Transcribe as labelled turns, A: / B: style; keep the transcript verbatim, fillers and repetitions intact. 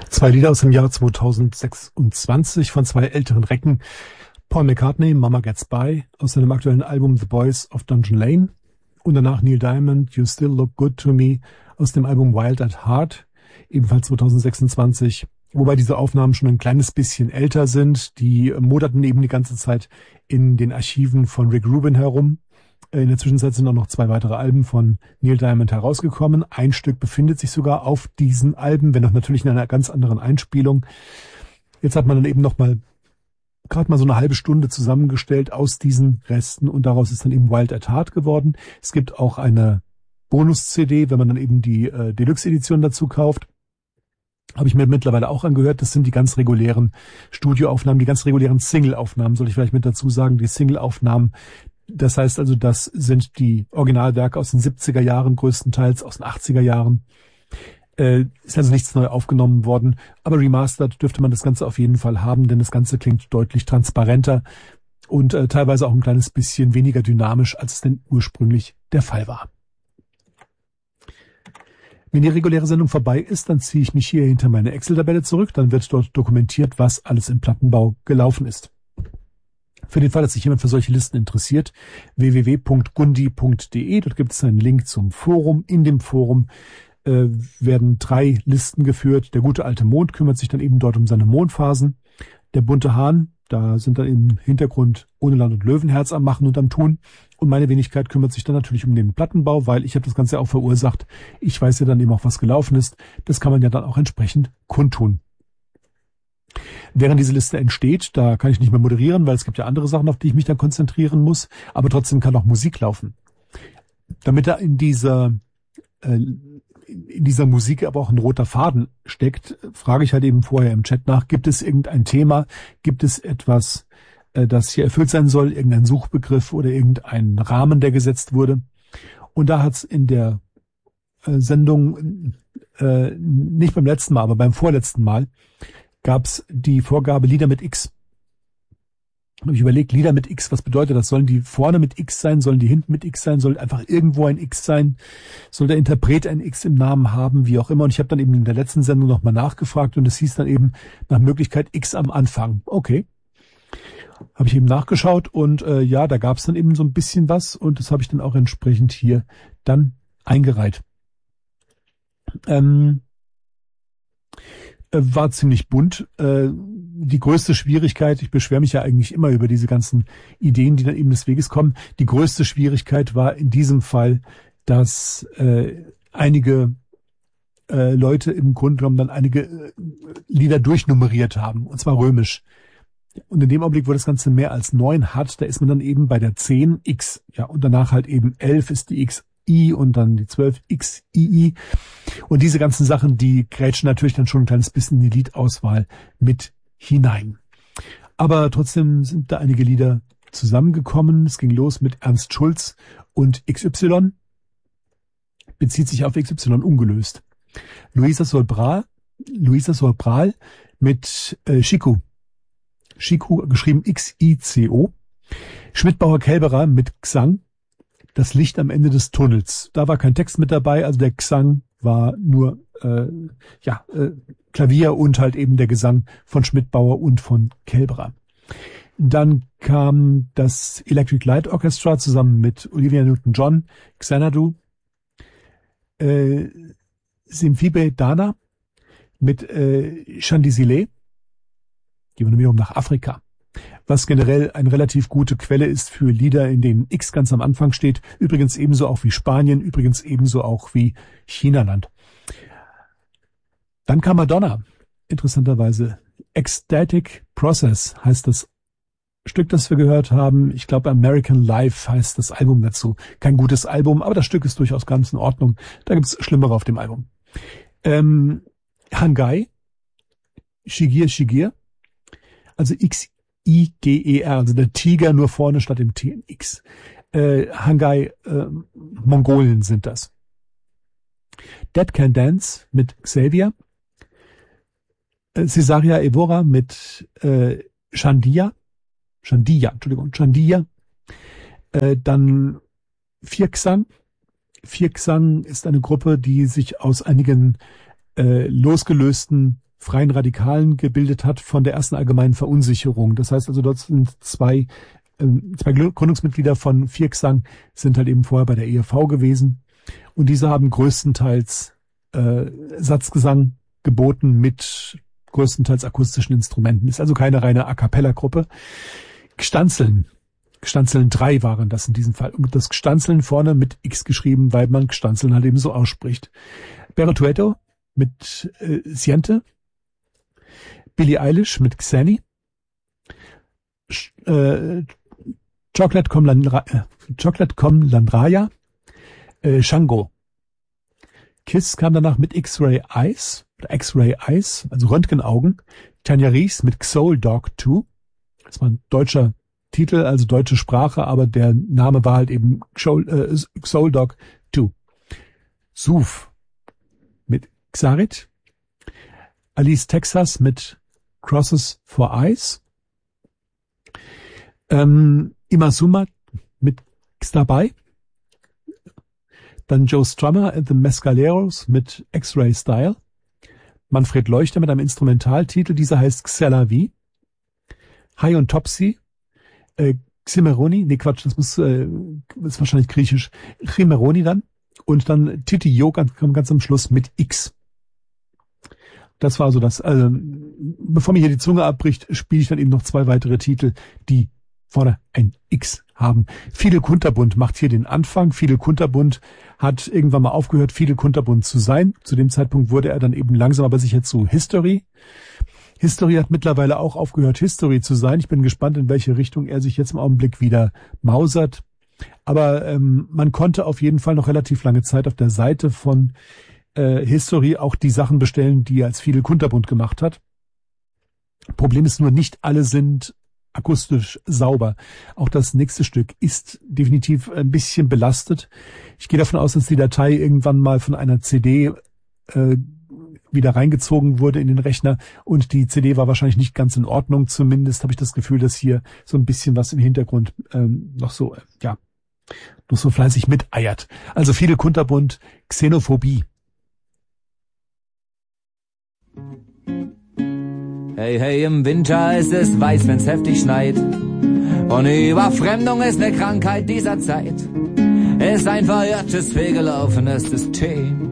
A: Zwei Lieder aus dem Jahr zweitausendsechsundzwanzig von zwei älteren Recken. Paul McCartney, Mama Gets By, aus seinem aktuellen Album The Boys of Dungeon Lane. Und danach Neil Diamond, You Still Look Good to Me, aus dem Album Wild at Heart, ebenfalls zweitausendsechsundzwanzig. Wobei diese Aufnahmen schon ein kleines bisschen älter sind. Die moderten eben die ganze Zeit in den Archiven von Rick Rubin herum. In der Zwischenzeit sind auch noch zwei weitere Alben von Neil Diamond herausgekommen. Ein Stück befindet sich sogar auf diesen Alben, wenn auch natürlich in einer ganz anderen Einspielung. Jetzt hat man dann eben noch mal gerade mal so eine halbe Stunde zusammengestellt aus diesen Resten und daraus ist dann eben Wild at Heart geworden. Es gibt auch eine Bonus-C D, wenn man dann eben die äh, Deluxe-Edition dazu kauft. Habe ich mir mittlerweile auch angehört. Das sind die ganz regulären Studioaufnahmen, die ganz regulären Single-Aufnahmen, soll ich vielleicht mit dazu sagen. Die Single-Aufnahmen, das heißt also, das sind die Originalwerke aus den siebziger Jahren, größtenteils aus den achtziger Jahren. Äh, ist also nichts neu aufgenommen worden, aber remastered dürfte man das Ganze auf jeden Fall haben, denn das Ganze klingt deutlich transparenter und äh, teilweise auch ein kleines bisschen weniger dynamisch, als es denn ursprünglich der Fall war. Wenn die reguläre Sendung vorbei ist, dann ziehe ich mich hier hinter meine Excel-Tabelle zurück, dann wird dort dokumentiert, was alles im Plattenbau gelaufen ist. Für den Fall, dass sich jemand für solche Listen interessiert, w w w punkt gundi punkt d e, dort gibt es einen Link zum Forum. In dem Forum äh, werden drei Listen geführt. Der gute alte Mond kümmert sich dann eben dort um seine Mondphasen. Der bunte Hahn, da sind dann im Hintergrund Ohne Land und Löwenherz am Machen und am Tun. Und meine Wenigkeit kümmert sich dann natürlich um den Plattenbau, weil ich habe das Ganze auch verursacht. Ich weiß ja dann eben auch, was gelaufen ist. Das kann man ja dann auch entsprechend kundtun. Während diese Liste entsteht, da kann ich nicht mehr moderieren, weil es gibt ja andere Sachen, auf die ich mich dann konzentrieren muss, aber trotzdem kann auch Musik laufen. Damit da in dieser äh, in dieser Musik aber auch ein roter Faden steckt, frage ich halt eben vorher im Chat nach, gibt es irgendein Thema, gibt es etwas, äh, das hier erfüllt sein soll, irgendein Suchbegriff oder irgendein Rahmen, der gesetzt wurde. Und da hat es in der äh, Sendung, äh, nicht beim letzten Mal, aber beim vorletzten Mal, gab es die Vorgabe Lieder mit X. Habe ich überlegt, Lieder mit X, was bedeutet das? Sollen die vorne mit X sein? Sollen die hinten mit X sein? Soll einfach irgendwo ein X sein? Soll der Interpret ein X im Namen haben? Wie auch immer. Und ich habe dann eben in der letzten Sendung nochmal nachgefragt und es hieß dann eben nach Möglichkeit X am Anfang. Okay. Habe ich eben nachgeschaut und äh, ja, da gab es dann eben so ein bisschen was und das habe ich dann auch entsprechend hier dann eingereiht. Ähm... War ziemlich bunt. Die größte Schwierigkeit, ich beschwere mich ja eigentlich immer über diese ganzen Ideen, die dann eben des Weges kommen. Die größte Schwierigkeit war in diesem Fall, dass äh, einige äh, Leute im Grunde genommen dann einige äh, Lieder durchnummeriert haben, und zwar römisch. Und in dem Augenblick, wo das Ganze mehr als neun hat, da ist man dann eben bei der zehn X, ja, und danach halt eben elf ist die X I und dann die zwölf X I I. Und diese ganzen Sachen, die grätschen natürlich dann schon ein kleines bisschen in die Liedauswahl mit hinein. Aber trotzdem sind da einige Lieder zusammengekommen. Es ging los mit Ernst Schulz und X Y. Bezieht sich auf X Y ungelöst. Luisa Solbral, Luisa Solbral mit äh, Chico. Chico, geschrieben X I C O. Schmidbauer-Kelberer mit Xang. Das Licht am Ende des Tunnels. Da war kein Text mit dabei, also der Xang war nur äh, ja äh, Klavier und halt eben der Gesang von Schmidbauer und von Kelberer. Dann kam das Electric Light Orchestra zusammen mit Olivia Newton-John, Xanadu, äh, Simfibe Dana mit äh, Chandisile, die Nominierung nach Afrika. Was generell eine relativ gute Quelle ist für Lieder, in denen X ganz am Anfang steht. Übrigens ebenso auch wie Spanien, übrigens ebenso auch wie Chinaland. Dann kam Madonna. Interessanterweise. Ecstatic Process heißt das Stück, das wir gehört haben. Ich glaube, American Life heißt das Album dazu. Kein gutes Album, aber das Stück ist durchaus ganz in Ordnung. Da gibt's Schlimmere auf dem Album. Ähm, Hangai. Shigir Shigir. Also X I G E R, also der Tiger nur vorne statt dem T X. Äh, Hangai, äh, Mongolen sind das. Dead Can Dance mit Xavier. Äh, Cesaria Evora mit äh, Shandia. Shandia, Entschuldigung, Shandia. Äh, dann Vierksang. Vierksang ist eine Gruppe, die sich aus einigen äh, losgelösten freien Radikalen gebildet hat von der ersten allgemeinen Verunsicherung. Das heißt also, dort sind zwei, ähm, zwei Gründungsmitglieder von Viergesang sind halt eben vorher bei der E R V gewesen. Und diese haben größtenteils äh, Satzgesang geboten mit größtenteils akustischen Instrumenten. Ist also keine reine A-Cappella-Gruppe. Gstanzeln. Gstanzeln drei waren das in diesem Fall. Und das Gstanzeln vorne mit X geschrieben, weil man Gstanzeln halt eben so ausspricht. Bertuetto mit äh, Siente. Billie Eilish mit Xeni. Äh, Chocolate Com Landra- äh, Chocolate Com Landraya. Äh, Shango. Kiss kam danach mit X-Ray Eyes. X-Ray Eyes, also Röntgenaugen. Tanja Ries mit Soul Dog zwei. Das war ein deutscher Titel, also deutsche Sprache, aber der Name war halt eben Soul Dog zwei. Suf mit Xarit. Alice Texas mit Crosses for Eyes. Ähm, Imasuma mit Xtabay. Dann Joe Strummer and the Mescaleros mit X-Ray Style. Manfred Leuchter mit einem Instrumentaltitel, dieser heißt Xella V. High und Topsy, äh, Ximeroni, nee Quatsch, das muss, äh, ist wahrscheinlich griechisch, Chimeroni dann. Und dann Titi Yo ganz, ganz am Schluss mit X. Das war so das, also, bevor mir hier die Zunge abbricht, spiele ich dann eben noch zwei weitere Titel, die vorne ein X haben. Fidel Kunterbund macht hier den Anfang. Fidel Kunterbund hat irgendwann mal aufgehört, Fidel Kunterbund zu sein. Zu dem Zeitpunkt wurde er dann eben langsam aber sicher zu History. History hat mittlerweile auch aufgehört, History zu sein. Ich bin gespannt, in welche Richtung er sich jetzt im Augenblick wieder mausert. Aber ähm, man konnte auf jeden Fall noch relativ lange Zeit auf der Seite von äh, History auch die Sachen bestellen, die er als Fidel Kunterbund gemacht hat. Problem ist nur, nicht alle sind akustisch sauber. Auch das nächste Stück ist definitiv ein bisschen belastet. Ich gehe davon aus, dass die Datei irgendwann mal von einer C D äh, wieder reingezogen wurde in den Rechner und die C D war wahrscheinlich nicht ganz in Ordnung. Zumindest habe ich das Gefühl, dass hier so ein bisschen was im Hintergrund ähm, noch so, äh, ja, noch so fleißig miteiert. Also Fidel Kunterbund, Xenophobie.
B: Hey, hey, im Winter ist es weiß, wenn's heftig schneit. Und Überfremdung ist eine Krankheit dieser Zeit. Ist ein verirrtes, fehlgelaufenes System.